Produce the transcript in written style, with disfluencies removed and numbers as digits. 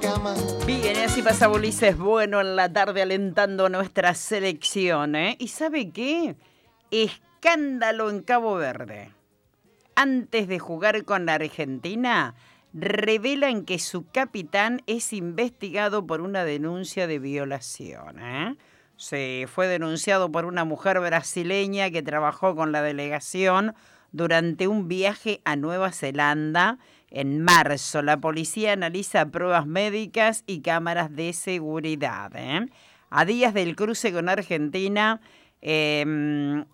cama. Bien, y así pasa Ulises Bueno en la tarde alentando a nuestra selección, ¿eh? ¿Y sabe qué? Escándalo en Cabo Verde. Antes de jugar con la Argentina, revelan que su capitán es investigado por una denuncia de violación, ¿eh? Sí, fue denunciado por una mujer brasileña que trabajó con la delegación durante un viaje a Nueva Zelanda en marzo. La policía analiza pruebas médicas y cámaras de seguridad, ¿eh? A días del cruce con Argentina,